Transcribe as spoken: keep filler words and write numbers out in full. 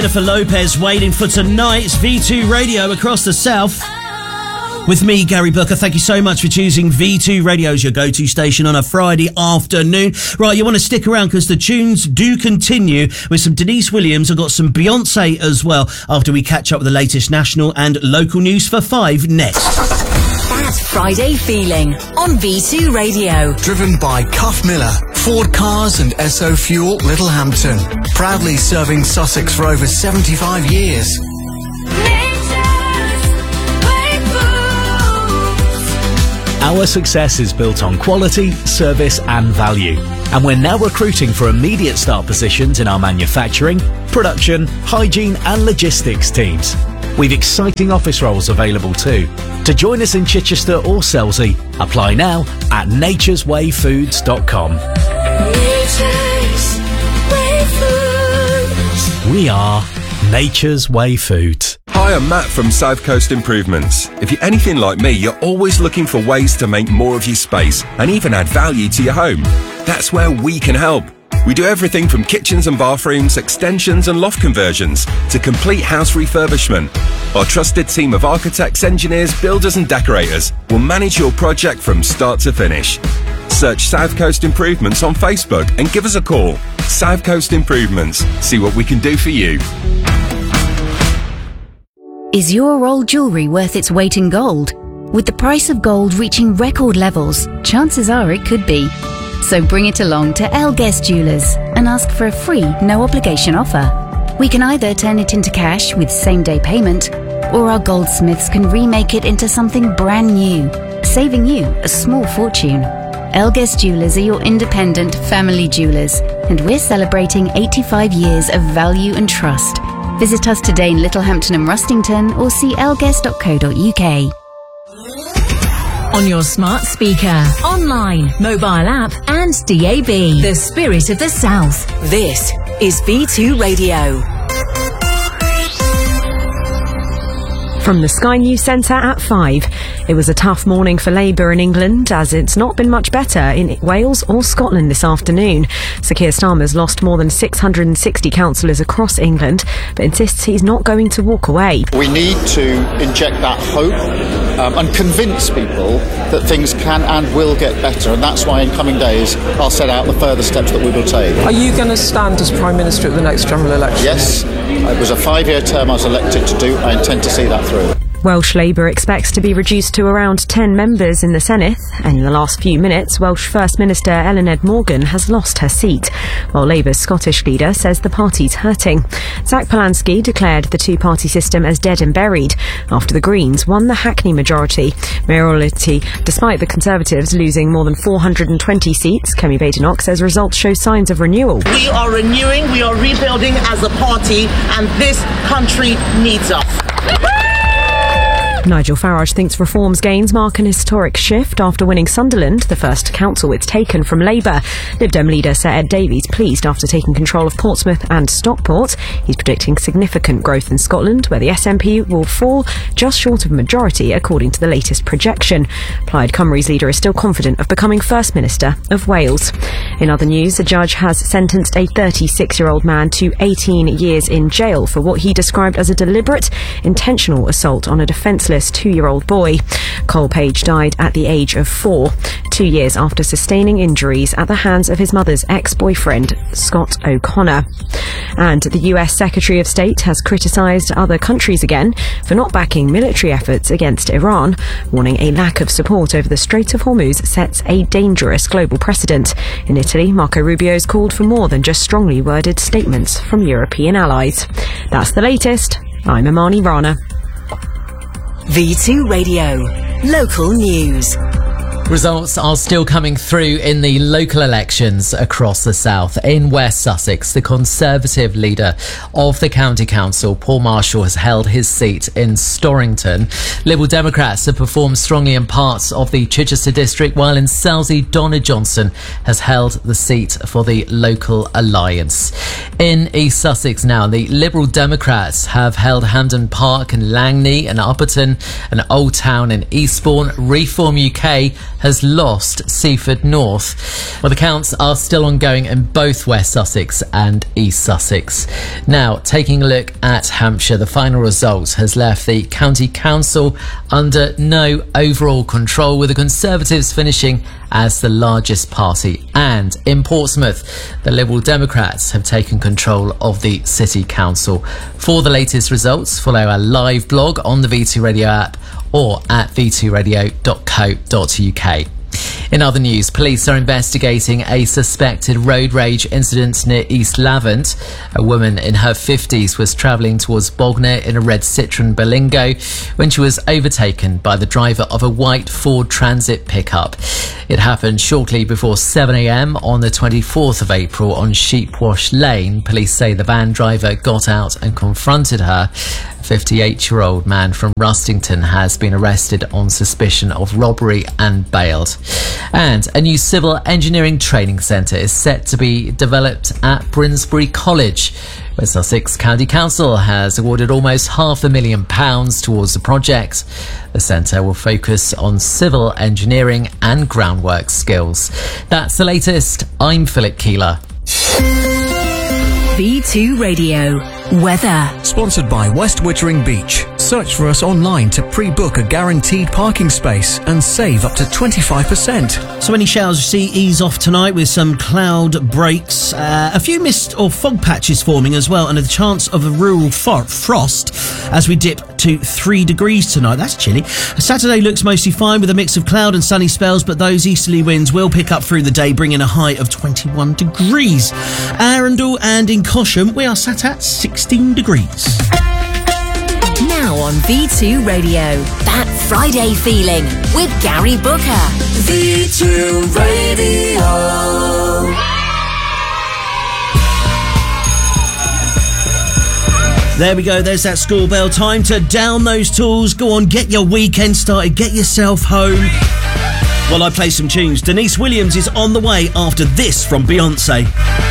Jennifer Lopez waiting for tonight's V two Radio across the South. With me, Gary Booker. Thank you so much for choosing V two Radio as your go-to station on a Friday afternoon. Right, you want to stick around because the tunes do continue with some Denise Williams. I've got some Beyonce as well after we catch up with the latest national and local news for five next. That Friday feeling on V two Radio. Driven by Cuff Miller, Ford Cars and S O Fuel Littlehampton. Proudly serving Sussex for over seventy-five years. Our success is built on quality, service and value. And we're now recruiting for immediate start positions in our manufacturing, production, hygiene and logistics teams. We've exciting office roles available too. To join us in Chichester or Selsey, apply now at natures way foods dot com. Nature's Way Foods. We are Nature's Way Foods. Hi, I'm Matt from South Coast Improvements. If you're anything like me, you're always looking for ways to make more of your space and even add value to your home. That's where we can help. We do everything from kitchens and bathrooms, extensions and loft conversions to complete house refurbishment. Our trusted team of architects, engineers, builders and decorators will manage your project from start to finish. Search South Coast Improvements on Facebook and give us a call. South Coast Improvements. See what we can do for you. Is your old jewellery worth its weight in gold? With the price of gold reaching record levels, chances are it could be. So bring it along to El Guest Jewellers and ask for a free, no-obligation offer. We can either turn it into cash with same-day payment, or our goldsmiths can remake it into something brand new, saving you a small fortune. El Guest Jewellers are your independent family jewellers, and we're celebrating eighty-five years of value and trust. Visit us today in Littlehampton and Rustington or see elguest dot co dot uk. On your smart speaker, online, mobile app and D A B. The spirit of the South. This is V two Radio. From the Sky News Centre at five. It was a tough morning for Labour in England, as it's not been much better in Wales or Scotland this afternoon. Sir Keir Starmer's lost more than six hundred sixty councillors across England, but insists he's not going to walk away. We need to inject that hope um, and convince people that things can and will get better, and that's why in coming days I'll set out the further steps that we will take. Are you going to stand as Prime Minister at the next general election? Yes. It was a five-year term I was elected to do. I intend to see that through. Welsh Labour expects to be reduced to around ten members in the Senedd, and in the last few minutes, Welsh First Minister Eluned Morgan has lost her seat, while Labour's Scottish leader says the party's hurting. Zach Polanski declared the two-party system as dead and buried after the Greens won the Hackney majority. Mayoralty, despite the Conservatives losing more than four hundred twenty seats, Kemi Badenoch says results show signs of renewal. We are renewing, we are rebuilding as a party, and this country needs us. Nigel Farage thinks Reform's gains mark an historic shift after winning Sunderland, the first council it's taken from Labour. Lib Dem leader Sir Ed Davies pleased after taking control of Portsmouth and Stockport. He's predicting significant growth in Scotland, where the S N P will fall just short of a majority according to the latest projection. Plaid Cymru's leader is still confident of becoming First Minister of Wales. In other news, a judge has sentenced a thirty-six-year-old man to eighteen years in jail for what he described as a deliberate, intentional assault on a defenceless two-year-old boy. Cole Page died at the age of four, two years after sustaining injuries at the hands of his mother's ex-boyfriend, Scott O'Connor. And the U S Secretary of State has criticised other countries again for not backing military efforts against Iran, warning a lack of support over the Strait of Hormuz sets a dangerous global precedent. In Italy, Marco Rubio's called for more than just strongly worded statements from European allies. That's the latest. I'm Imani Rana. V two Radio. Local news. Results are still coming through in the local elections across the south. In West Sussex, the Conservative leader of the County Council, Paul Marshall, has held his seat in Storrington. Liberal Democrats have performed strongly in parts of the Chichester district, while in Selsey, Donna Johnson has held the seat for the local alliance. In East Sussex now, the Liberal Democrats have held Hampden Park and Langley and Upperton and Old Town and Eastbourne. Reform U K has lost Seaford North. Well, the counts are still ongoing in both West Sussex and East Sussex. Now, taking a look at Hampshire, the final result has left the County Council under no overall control, with the Conservatives finishing as the largest party. And in Portsmouth, the Liberal Democrats have taken control of the City Council. For the latest results, follow our live blog on the V two Radio app or at v two radio dot co dot u k. In other news, police are investigating a suspected road rage incident near East Lavant. A woman in her fifties was travelling towards Bognor in a red Citroen Berlingo when she was overtaken by the driver of a white Ford Transit pickup. It happened shortly before seven a m on the twenty-fourth of April on Sheepwash Lane. Police say the van driver got out and confronted her. A fifty-eight-year-old man from Rustington has been arrested on suspicion of robbery and bailed. And a new civil engineering training centre is set to be developed at Brinsbury College. West Sussex County Council has awarded almost half a million pounds towards the project. The centre will focus on civil engineering and groundwork skills. That's the latest. I'm Philip Keeler. V two Radio Weather. Sponsored by West Wittering Beach. Search for us online to pre-book a guaranteed parking space and save up to twenty-five percent. So any showers you see ease off tonight with some cloud breaks. Uh, a few mist or fog patches forming as well, and a chance of a rural fo- frost as we dip to three degrees tonight. That's chilly. Saturday looks mostly fine with a mix of cloud and sunny spells, but those easterly winds will pick up through the day, bringing a high of twenty-one degrees. Arundel and in Cosham, we are sat at sixteen degrees. Now on V two Radio, that Friday feeling with Gary Booker. V two Radio. There we go, there's that school bell. Time to down those tools. Go on, get your weekend started, get yourself home. While I play some tunes, Denise Williams is on the way after this from Beyonce.